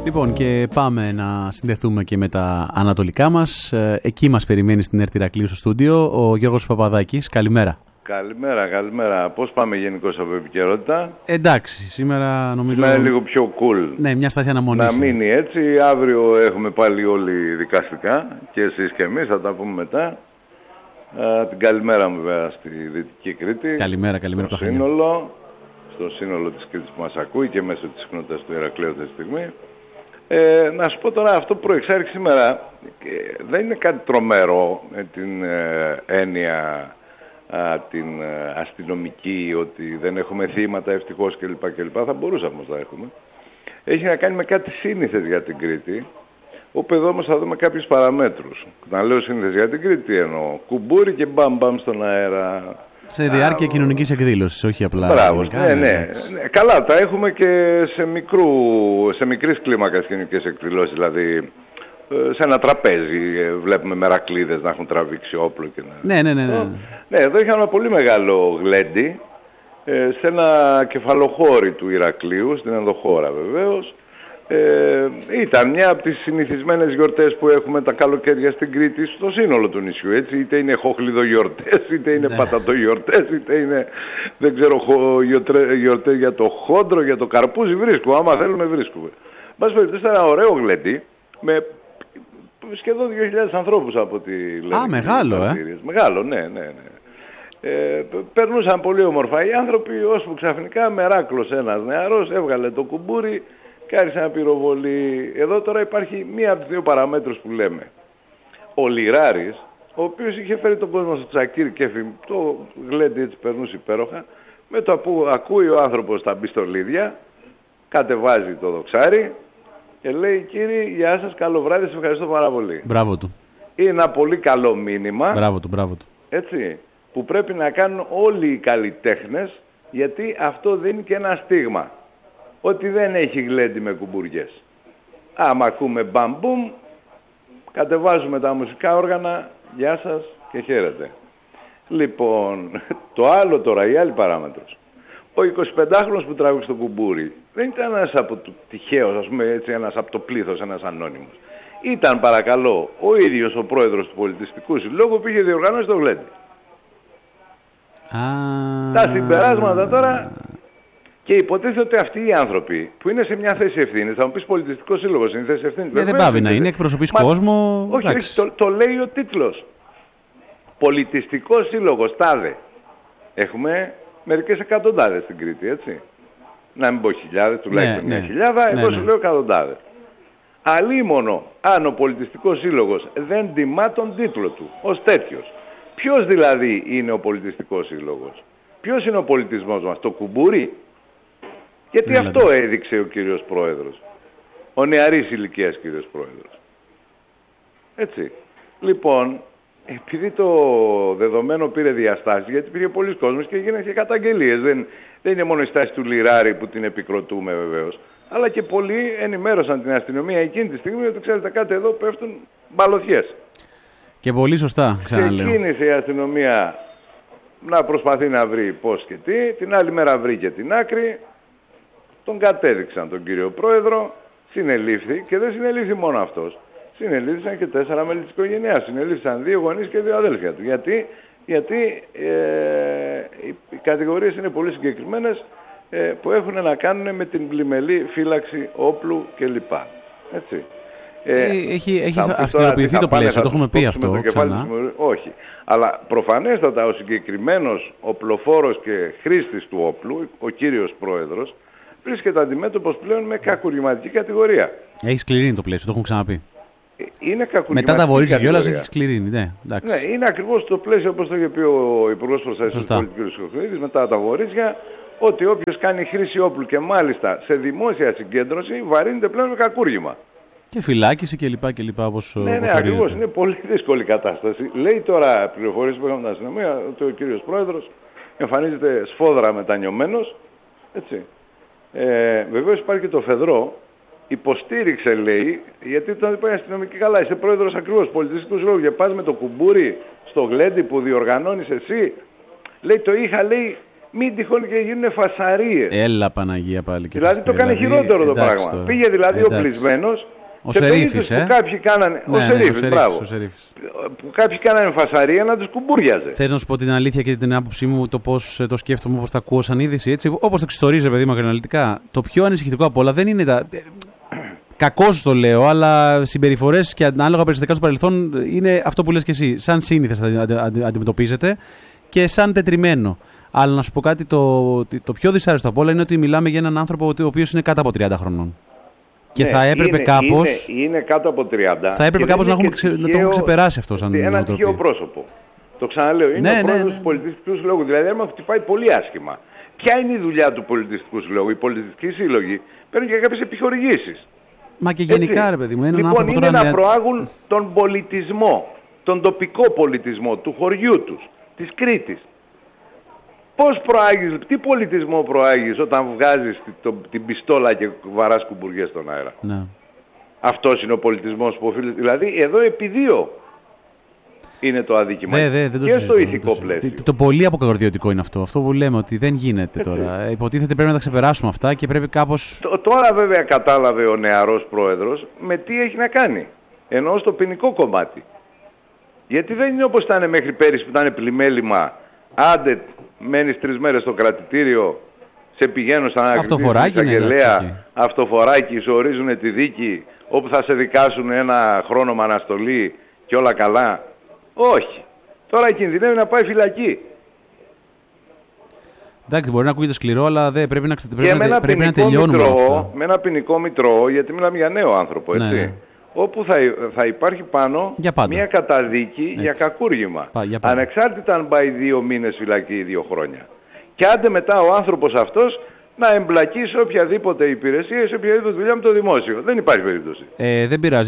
Λοιπόν, και πάμε να συνδεθούμε και με τα ανατολικά μας. Εκεί μας περιμένει στην ΕΡΤ Ηρακλείου στο στούντιο ο Γιώργος Παπαδάκης. Καλημέρα. Καλημέρα. Πώς πάμε γενικώς από επικαιρότητα? Εντάξει, σήμερα νομίζω... Είναι λίγο πιο cool. Ναι, μια στάση αναμονής. Να μείνει έτσι. Αύριο έχουμε πάλι όλοι δικαστικά. Και εσείς και εμείς, θα τα πούμε μετά. Την καλημέρα μου βέβαια στη Δυτική Κρήτη. Καλημέρα Στο σύνολο της Κρήτης που μας ακούει και μέσω της συχνότητας του Ηρακλείου αυτή τη στιγμή. Να σου πω τώρα, αυτό που προεξάρχει σήμερα δεν είναι κάτι τρομερό με την έννοια την αστυνομική, ότι δεν έχουμε θύματα ευτυχώς κλπ. Θα μπορούσαμε όμως να έχουμε. Έχει να κάνει με κάτι σύνηθες για την Κρήτη, όπου εδώ όμως θα δούμε κάποιους παραμέτρους. Να λέω σύνηθες για την Κρήτη, τι εννοώ? Κουμπούρι και μπαμ στον αέρα. Σε διάρκεια κοινωνικής εκδήλωσης, όχι απλά. Μπράβο, ναι. Καλά, τα έχουμε και σε μικρής κλίμακας κοινωνικές εκδηλώσεις, δηλαδή σε ένα τραπέζι βλέπουμε μερακλείδες να έχουν τραβήξει όπλο και να... Ναι. Ναι, εδώ είχαμε ένα πολύ μεγάλο γλέντι σε ένα κεφαλοχώρι του Ηρακλείου, στην ενδοχώρα βεβαίως. Ήταν μια από τις συνηθισμένες γιορτές που έχουμε τα καλοκαίρια στην Κρήτη στο σύνολο του νησιού, έτσι. Είτε είναι χοχλιδογιορτές, είτε είναι πατατογιορτές, είτε είναι δεν ξέρω γιορτές για το χόντρο, για το καρπούζι, βρίσκουμε, άμα θέλουμε βρίσκουμε. Μπας περιπτώσει ήταν ένα ωραίο γλέντι με σχεδόν 2.000 ανθρώπους από τη λένε. Α, μεγάλο, Μεγάλο, ναι. Περνούσαν πολύ όμορφα οι άνθρωποι, ώσπου ξαφνικά μεράκλωσε ένας νεαρός, έβγαλε το κουμπούρι και άρχισε να πυροβολεί. Εδώ τώρα υπάρχει μία από τις δύο παραμέτρους που λέμε. Ο Λιράρης, ο οποίος είχε φέρει τον κόσμο στο τσακίρι και το γλέντι έτσι περνούσε υπέροχα, με το που ακούει ο άνθρωπος τα μπιστολίδια, κατεβάζει το δοξάρι και λέει: κύριοι, γεια σας, καλό βράδυ, σε ευχαριστώ πάρα πολύ. Μπράβο του. Είναι ένα πολύ καλό μήνυμα. Μπράβο του. Έτσι, που πρέπει να κάνουν όλοι οι καλλιτέχνες, γιατί αυτό δίνει και ένα στίγμα. Ότι δεν έχει γλέντι με κουμπουριές. Άμα ακούμε μπαμπουμ, κατεβάζουμε τα μουσικά όργανα, γεια σας και χαίρετε. Λοιπόν, το άλλο τώρα, η άλλη παράμετρος. Ο 25χρονος που τράβηξε το κουμπούρι δεν ήταν ένας από το τυχαίος, ας πούμε έτσι, ένας από το πλήθος, ένας ανώνυμος. Ήταν παρακαλώ ο ίδιος ο πρόεδρος του Πολιτιστικού Συλλόγου που είχε διοργανώσει το γλέντι. Τα συμπεράσματα τώρα... Και υποτίθεται ότι αυτοί οι άνθρωποι που είναι σε μια θέση ευθύνης, θα μου πεις Πολιτιστικό Σύλλογος, είναι θέση ευθύνης. Δεν πάβει να είναι, εκπροσωπείς κόσμο. Όχι, το λέει ο τίτλος. Πολιτιστικό Σύλλογος, τάδε. Έχουμε μερικές εκατοντάδες στην Κρήτη, έτσι. Να μην πω χιλιάδες, τουλάχιστον μια χιλιάδα, εγώ σου λέω εκατοντάδες. Αλίμονο αν ο Πολιτιστικός Σύλλογος δεν τιμά τον τίτλο του ως τέτοιος. Ποιος δηλαδή είναι ο Πολιτιστικός Σύλλογος? Ποιος είναι ο πολιτισμός μας? Το κουμπούρι? Γιατί αυτό έδειξε ο κύριος Πρόεδρος. Ο νεαρής ηλικίας κύριος Πρόεδρος. Έτσι. Λοιπόν, επειδή το δεδομένο πήρε διαστάσεις, γιατί υπήρχε πολλοί κόσμος και έγιναν και καταγγελίες. Δεν είναι μόνο η στάση του Λιράρη που την επικροτούμε βεβαίως. Αλλά και πολλοί ενημέρωσαν την αστυνομία εκείνη τη στιγμή ότι ξέρετε κάτι, εδώ πέφτουν μπαλωθιές. Και πολύ σωστά, ξαναλέω. Ξεκίνησε η αστυνομία να προσπαθεί να βρει πώς και τι. Την άλλη μέρα βρήκε την άκρη. Τον κατέδειξαν τον κύριο Πρόεδρο, συνελήφθη και δεν συνελήφθη μόνο αυτός. Συνελήφθησαν και 4 μέλη της οικογένειας. Συνελήφθησαν 2 γονείς και 2 αδέλφια του. Γιατί οι κατηγορίες είναι πολύ συγκεκριμένες που έχουν να κάνουν με την πλημελή φύλαξη όπλου κλπ. Έτσι. Έχει αυστηροποιηθεί το πλαίσιο, το έχουμε πει αυτό ξανά. Όχι. Αλλά προφανέστατα ο συγκεκριμένος οπλοφόρος και χρήστης του όπλου, ο κύριος Πρόεδρος, βρίσκεται αντιμέτωπος πλέον με κακουργηματική κατηγορία. Έχει σκληρύνει το πλαίσιο, το έχουμε ξαναπεί. Είναι κακουργηματική. Μετά τα βορρίζια κιόλας έχει σκληρύνει. Ναι, είναι ακριβώς το πλαίσιο όπως το είχε πει ο Υπουργός Προστασίας του Πολιτικού Συλλογου, μετά τα βορρίζια, ότι όποιος κάνει χρήση όπλου και μάλιστα σε δημόσια συγκέντρωση βαρύνεται πλέον με κακούργημα. Και φυλάκιση κλπ. Ναι, ακριβώς. Είναι πολύ δύσκολη κατάσταση. Λέει τώρα πληροφορίες που είχαμε την αστυνομία ότι ο κύριος Πρόεδρος εμφανίζεται σφόδρα μετανιωμένος. Έτσι. Βεβαίως υπάρχει και το Φεδρό. Υποστήριξε, λέει, γιατί όταν είπε η αστυνομική, καλά, είσαι πρόεδρος ακριβώς πολιτιστικού συλλόγου και πας με το κουμπούρι στο γλέντι που διοργανώνεις εσύ. Λέει, το είχα, λέει, μην τυχόν και γίνουν φασαρίες. Έλα Παναγία πάλι. Και δηλαδή το κάνει χειρότερο το πράγμα. Τώρα. Πήγε δηλαδή οπλισμένος. Ο Σερίφης, που κάποιοι κάνανε. Ναι, ο Σερίφης. Που κάποιοι κάνανε φασαρία να τους κουμπούριαζε. Θες να σου πω την αλήθεια και την άποψή μου, το πώς το σκέφτομαι, όπως τα ακούω σαν είδηση, έτσι, όπως το εξιστορίζει, παιδί μου, αναλυτικά. Το πιο ανησυχητικό από όλα δεν είναι τα. Κακώς το λέω, αλλά συμπεριφορές και ανάλογα περιστατικά στο παρελθόν είναι αυτό που λες και εσύ. Σαν σύνηθες θα αντιμετωπίζετε και σαν τετριμένο. Αλλά να σου πω κάτι, το πιο δυσάρεστο από όλα είναι ότι μιλάμε για έναν άνθρωπο ο οποίος είναι κάτω από 30 χρονών. Και ναι, θα έπρεπε κάπως. Είναι κάτω από 30. Θα έπρεπε κάπως να το έχουμε ξεπεράσει αυτό σαν ένα τυχαίο πρόσωπο. Το ξαναλέω. Είναι ο πρόεδρος του Πολιτιστικού Συλλόγου. Δηλαδή, άμα χτυπάει πολύ άσχημα. Ποια είναι η δουλειά του Πολιτιστικού Συλλόγου? Οι πολιτιστικοί σύλλογοι παίρνουν και κάποιες επιχορηγήσεις. Μα και γενικά, έτσι, ρε παιδί μου, λοιπόν, είναι να προάγουν τον πολιτισμό, τον τοπικό πολιτισμό του χωριού τους, της Κρήτης. Πώς προάγεις, τι πολιτισμό προάγεις όταν βγάζεις την πιστόλα και βαράς κουμπουριές στον αέρα? Ναι. Αυτός είναι ο πολιτισμός που οφείλει. Δηλαδή εδώ επί δύο είναι το αδίκημα. Και στο ηθικό πλαίσιο. Το πολύ αποκαρδιωτικό είναι αυτό. Αυτό που λέμε ότι δεν γίνεται τώρα. Υποτίθεται πρέπει να τα ξεπεράσουμε αυτά και πρέπει κάπως. Τώρα βέβαια κατάλαβε ο νεαρός πρόεδρος με τι έχει να κάνει. Ενώ στο ποινικό κομμάτι. Γιατί δεν είναι όπως ήταν μέχρι πέρυσι που ήταν πλημέλημα. Άντε μένεις 3 μέρες στο κρατητήριο, σε πηγαίνουν σαν αγγελέα, αυτοφοράκι, σου ορίζουν τη δίκη, όπου θα σε δικάσουν ένα χρόνο με αναστολή και όλα καλά. Όχι. Τώρα κινδυνεύει να πάει φυλακή. Εντάξει, μπορεί να ακούγεται σκληρό, αλλά πρέπει να τελειώνουμε αυτό. Με ένα ποινικό μητρό, γιατί μιλάμε για νέο άνθρωπο, έτσι. Ναι. Όπου θα υπάρχει πάνω μια καταδίκη για κακούργημα. Ανεξάρτητα αν πάει 2 μήνες φυλακή ή 2 χρόνια. Και άντε μετά ο άνθρωπος αυτός να εμπλακεί σε οποιαδήποτε υπηρεσία ή σε οποιαδήποτε δουλειά με το δημόσιο. Δεν υπάρχει περίπτωση. Δεν πειράζει.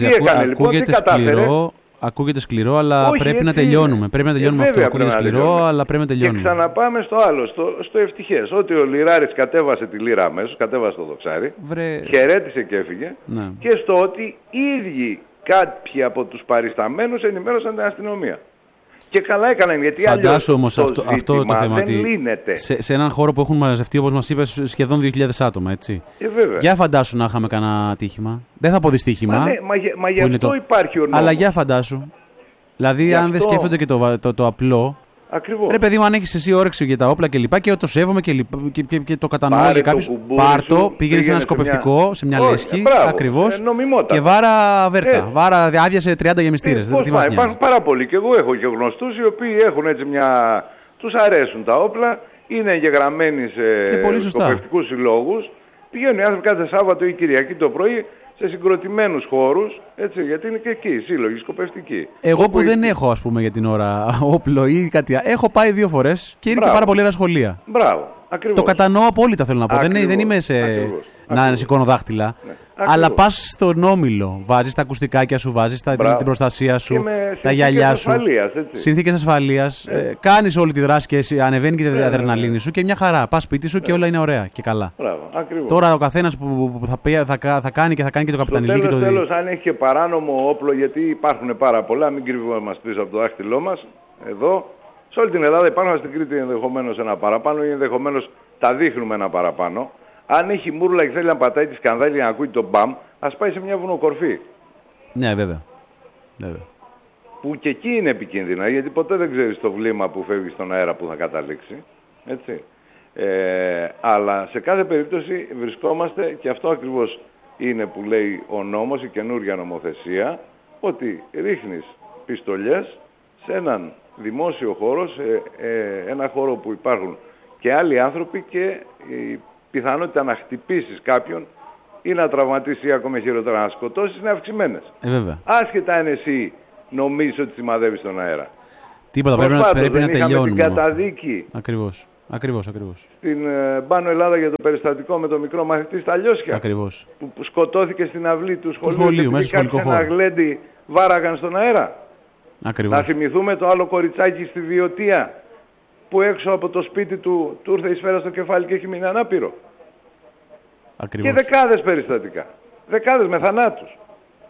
Ακούγεται σκληρό, αλλά όχι, πρέπει να τελειώνουμε. Πρέπει να τελειώνουμε αυτό. Ακούγεται σκληρό, αλλά πρέπει να τελειώνουμε. Και ξαναπάμε στο άλλο, στο ευτυχές. Ότι ο Λιράρης κατέβασε τη λίρα αμέσως, κατέβασε το δοξάρι, χαιρέτησε και έφυγε. Ναι. Και στο ότι οι ίδιοι κάποιοι από τους παρισταμένους ενημέρωσαν την αστυνομία. Και καλά έκαναν, γιατί φαντάσου όμως αυτό το θέμα δεν λύνεται. Σε έναν χώρο που έχουν μαζευτεί, όπως μας είπες, σχεδόν 2.000 άτομα, έτσι. Βέβαια. Για φαντάσου να είχαμε κανένα ατύχημα. Δεν θα πω δυστύχημα. Μα γι' αυτό υπάρχει ο νόμος. Αλλά για φαντάσου. Δηλαδή, αν δεν σκέφτονται και το απλό. Ακριβώς. Ρε παιδί μου, αν έχεις εσύ όρεξη για τα όπλα κλπ. Και το σέβομαι και το κατανοώ για κάποιους. Πάρτο, πήγαινε σε ένα σκοπευτικό, σε μια λέσχη. Ακριβώς. Και βάρα βέρτα. Βάρα άδειασε 30 γεμιστήρες. Υπάρχουν πάρα πολλοί. Και εγώ έχω και γνωστούς οι οποίοι έχουν έτσι μια. Τους αρέσουν τα όπλα, είναι εγγεγραμμένοι σε σκοπευτικούς συλλόγους. Πηγαίνουν οι άνθρωποι κάθε Σάββατο ή Κυριακή το πρωί σε συγκροτημένους χώρους, έτσι, γιατί είναι και εκεί, σύλλογοι, σκοπευτικοί. Εγώ που δεν έχω, ας πούμε, για την ώρα όπλο ή κάτι άλλο, έχω πάει 2 φορές και είναι και πάρα πολύ ωραία σχολεία. Μπράβο, ακριβώς. Το κατανοώ απόλυτα, θέλω να πω. Δεν είμαι να σηκώνω δάχτυλα. Ναι. Αλλά πας στον όμιλο, βάζεις τα ακουστικάκια σου, βάζεις την προστασία σου, τα γυαλιά σου. Συνθήκες ασφαλείας. Ναι. Κάνεις όλη τη δράση και ανεβαίνει και η αδρεναλίνη σου και μια χαρά. Πας σπίτι σου και όλα είναι ωραία και καλά. Τώρα ο καθένας που θα κάνει και το καπιτανιλί και το τέλος, αν έχει και παράνομο όπλο, γιατί υπάρχουν πάρα πολλά, μην κρυβόμαστε πίσω από το δάχτυλό μας, εδώ. Σε όλη την Ελλάδα υπάρχουν, στην Κρήτη ενδεχομένως ένα παραπάνω ή ενδεχομένως τα δείχνουμε ένα παραπάνω. Αν έχει μούρλα και θέλει να πατάει τη σκανδάλη για να ακούει τον μπαμ, ας πάει σε μια βουνοκορφή. Ναι, βέβαια. Που και εκεί είναι επικίνδυνα, γιατί ποτέ δεν ξέρεις το βλήμα που φεύγει στον αέρα που θα καταλήξει. Έτσι. Αλλά σε κάθε περίπτωση βρισκόμαστε, και αυτό ακριβώς είναι που λέει ο νόμος, η καινούργια νομοθεσία, ότι ρίχνεις πιστολιές σε έναν δημόσιο χώρο, σε ένα χώρο που υπάρχουν και άλλοι άνθρωποι και η πιθανότητα να χτυπήσεις κάποιον ή να τραυματίσει ή ακόμα χειρότερα να σκοτώσεις είναι αυξημένες. Βέβαια. Άσχετα αν εσύ νομίζεις ότι σημαδεύεις τον αέρα. Τίποτα, πρέπει να τελειώνουμε. Την καταδίκη. Ακριβώς. Στην Πάνω Ελλάδα για το περιστατικό με το μικρό μαθητή στα Λιώσια. Ακριβώς. Που σκοτώθηκε στην αυλή του σχολείου μέσα στο σχολικό χώρο. Ένα γλέντι βάραγαν στον αέρα. Ακριβώς. Να θυμηθούμε το άλλο κοριτσάκι στη Βιωτία που έξω από το σπίτι του ήρθε η σφαίρα στο κεφάλι και έχει μείνει ανάπηρο. Ακριβώς. Και δεκάδες περιστατικά. Δεκάδες με θανάτους.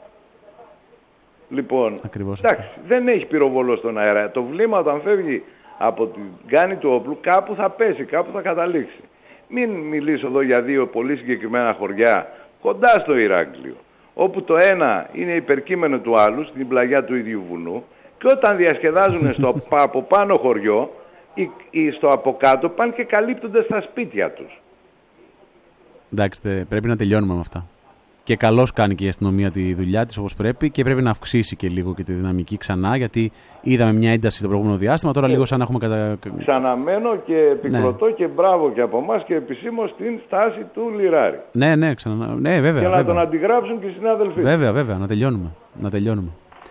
Λοιπόν, ακριβώς. Εντάξει, δεν έχει πυροβολό στον αέρα. Το βλήμα όταν φεύγει από την κάνη του όπλου κάπου θα πέσει, κάπου θα καταλήξει. Μην μιλήσω εδώ για δύο πολύ συγκεκριμένα χωριά κοντά στο Ηράκλειο, όπου το ένα είναι υπερκείμενο του άλλου, στην πλαγιά του ίδιου βουνού, και όταν διασκεδάζουν στο από πάνω χωριό ή στο από κάτω πάνε και καλύπτονται στα σπίτια τους. Εντάξει, πρέπει να τελειώνουμε με αυτά. Και καλώς κάνει και η αστυνομία τη δουλειά της όπως πρέπει και πρέπει να αυξήσει και λίγο και τη δυναμική ξανά, γιατί είδαμε μια ένταση το προηγούμενο διάστημα, τώρα λίγο σαν να έχουμε Ξαναμένω και επικροτώ και μπράβο και από εμάς και επισήμως στην στάση του Λιράρη. Ναι, βέβαια. Και να τον αντιγράψουν και οι συνάδελφοι. Βέβαια, να τελειώνουμε.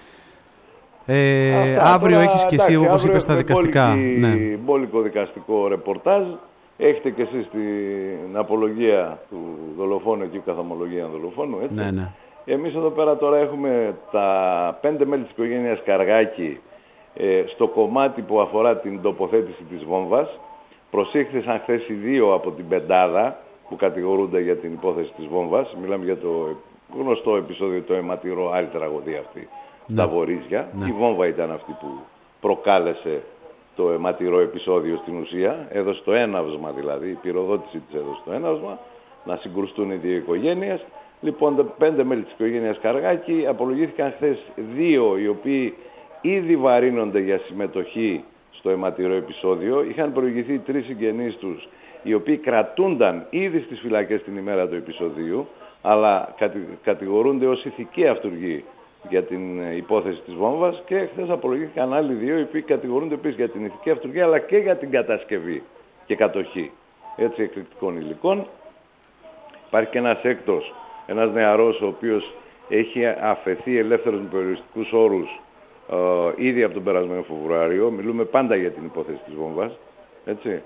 Αύριο έχεις και εσύ, όπως είπες, τα δικαστικά. Μπόλικο δικαστικό ρεπορτάζ. Έχετε και εσείς την απολογία του δολοφόνου εκεί, καθομολογία δολοφόνου, έτσι. Ναι. Εμείς εδώ πέρα τώρα έχουμε τα 5 μέλη της οικογένειας Καργάκη στο κομμάτι που αφορά την τοποθέτηση της βόμβας. Προσήχθησαν χθες οι 2 από την πεντάδα που κατηγορούνται για την υπόθεση της βόμβας. Μιλάμε για το γνωστό επεισόδιο, το αιματηρό, άλλη τραγωδία αυτή, στα Βορίζια. Η βόμβα ήταν αυτή που προκάλεσε το αιματηρό επεισόδιο στην ουσία, έδωσε το έναυσμα δηλαδή, η πυροδότηση της έδωσε το έναυσμα, να συγκρουστούν οι δύο οικογένειες. Λοιπόν, τα 5 μέλη της οικογένειας Καργάκη απολογήθηκαν χθες 2, οι οποίοι ήδη βαρύνονται για συμμετοχή στο αιματηρό επεισόδιο. Είχαν προηγηθεί 3 συγγενείς τους, οι οποίοι κρατούνταν ήδη στις φυλακές την ημέρα του επεισοδίου, αλλά κατηγορούνται ως ηθικοί αυτουργοί για την υπόθεση της βόμβας, και χθες απολογήθηκαν άλλοι 2 οι οποίοι κατηγορούνται επίσης για την ηθική αυτουργία αλλά και για την κατασκευή και κατοχή έτσι εκρηκτικών υλικών. Υπάρχει και ένας έκτος, ένας νεαρός ο οποίος έχει αφαιθεί ελεύθερος με περιοριστικούς όρους ήδη από τον περασμένο Φεβρουάριο. Μιλούμε πάντα για την υπόθεση της βόμβας, έτσι.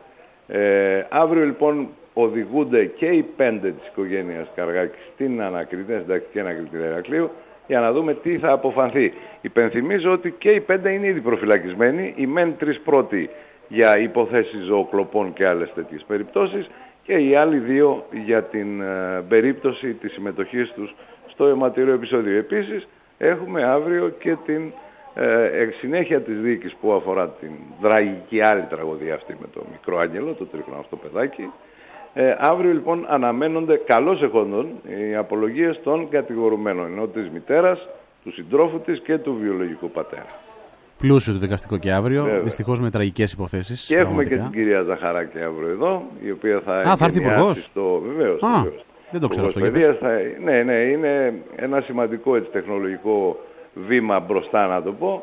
Αύριο λοιπόν οδηγούνται και οι 5 της οικογένειας Καργάκη στην συντακτική ανακριτή Ηρακλείου, για να δούμε τι θα αποφανθεί. Υπενθυμίζω ότι και οι 5 είναι ήδη προφυλακισμένοι, οι μεν 3 πρώτοι για υποθέσεις ζωοκλοπών και άλλες τέτοιες περιπτώσεις, και οι άλλοι 2 για την περίπτωση της συμμετοχής τους στο αιματηρό επεισόδιο. Επίσης έχουμε αύριο και την συνέχεια της δίκης που αφορά την τραγική άλλη τραγωδία αυτή με το μικρό άγγελο, το τρίχρονο αυτό παιδάκι. Αύριο λοιπόν αναμένονται καλώς εχόντων οι απολογίες των κατηγορουμένων, ενώ της μητέρας, του συντρόφου της και του βιολογικού πατέρα. Πλούσιο το δικαστικό και αύριο, δυστυχώς με τραγικές υποθέσεις. Και έχουμε και την κυρία Ζαχαράκη αύριο εδώ, η οποία θα έρθει υπουργός. Βεβαίως. Δεν το ξέρω αυτό. Ναι, είναι ένα σημαντικό έτσι, τεχνολογικό βήμα μπροστά, να το πω,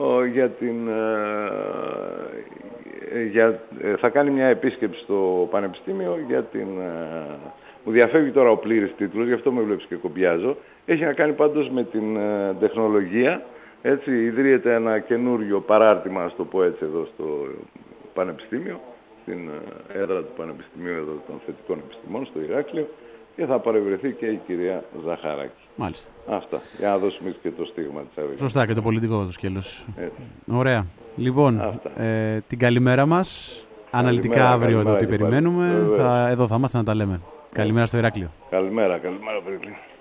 θα κάνει μια επίσκεψη στο Πανεπιστήμιο για την... Μου διαφεύγει τώρα ο πλήρης τίτλος, γι' αυτό με βλέπεις και κομπιάζω. Έχει να κάνει πάντως με την τεχνολογία. Έτσι ιδρύεται ένα καινούριο παράρτημα, ας το πω έτσι, εδώ στο Πανεπιστήμιο, στην έδρα του Πανεπιστημίου εδώ των Θετικών Επιστημών, στο Ηράκλειο, και θα παρευρεθεί και η κυρία Ζαχαράκη. Μάλιστα. Αυτά. Για να δώσουμε και το στίγμα της αύριας. Σωστά, και το πολιτικό του σκέλος. Ωραία. Λοιπόν, την καλημέρα μας. Αναλυτικά αύριο εδώ τι περιμένουμε. Εδώ θα είμαστε να τα λέμε. Καλημέρα στο Ηράκλειο. Καλημέρα, Περικλή.